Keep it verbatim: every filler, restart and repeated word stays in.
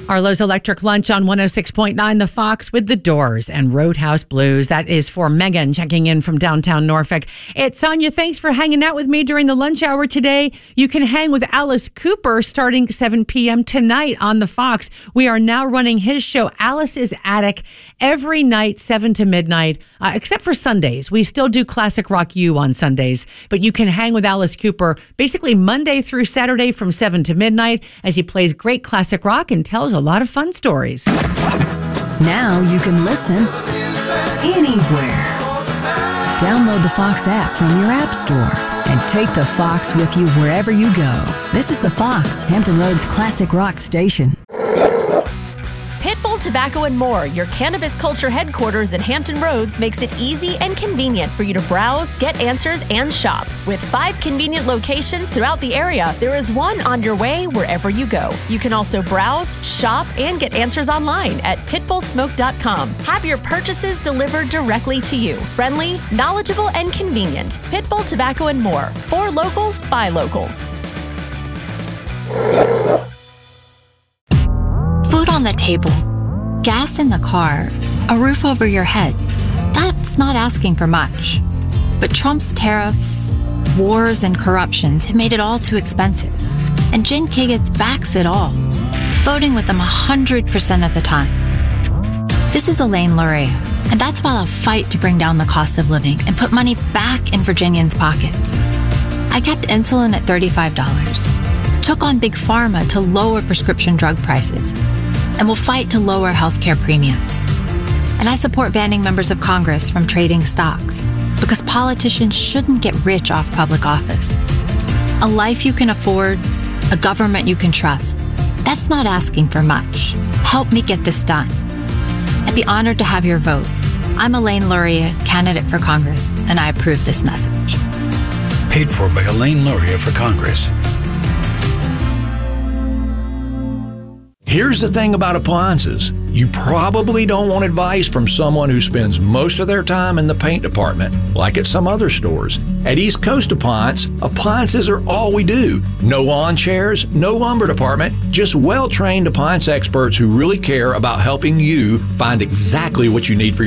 Arlo's Electric Lunch on one oh six point nine The Fox with The Doors and Roadhouse Blues. That is for Megan checking in from downtown Norfolk. It's Sonia. Thanks for hanging out with me during the lunch hour today. You can hang with Alice Cooper starting seven p.m. tonight on The Fox. We are now running his show, Alice's Attic, every night, seven to midnight, uh, except for Sundays. We still do Classic Rock U on Sundays, but you can hang with Alice Cooper basically Monday through Saturday from seven to midnight as he plays great classic rock and tells a lot of fun stories. Now you can listen anywhere. Download the Fox app from your app store and take the Fox with you wherever you go. This is the Fox, Hampton Roads classic rock station. Pitbull Tobacco and More, your cannabis culture headquarters in Hampton Roads, makes it easy and convenient for you to browse, get answers, and shop. With five convenient locations throughout the area, there is one on your way wherever you go. You can also browse, shop, and get answers online at pitbull smoke dot com. Have your purchases delivered directly to you. Friendly, knowledgeable, and convenient. Pitbull Tobacco and More. For locals, by locals. Food on the table, gas in the car, a roof over your head. That's not asking for much. But Trump's tariffs, wars, and corruptions have made it all too expensive. And Jen Kigitz backs it all, voting with them one hundred percent of the time. This is Elaine Luria, and that's why I'll fight to bring down the cost of living and put money back in Virginians' pockets. I kept insulin at thirty-five dollars, took on Big Pharma to lower prescription drug prices, and will fight to lower healthcare premiums. And I support banning members of Congress from trading stocks, because politicians shouldn't get rich off public office. A life you can afford, a government you can trust. That's not asking for much. Help me get this done. I'd be honored to have your vote. I'm Elaine Luria, candidate for Congress, and I approve this message. Paid for by Elaine Luria for Congress. Here's the thing about appliances. You probably don't want advice from someone who spends most of their time in the paint department, like at some other stores. At East Coast Appliance, appliances are all we do. No lawn chairs, no lumber department, just well-trained appliance experts who really care about helping you find exactly what you need for your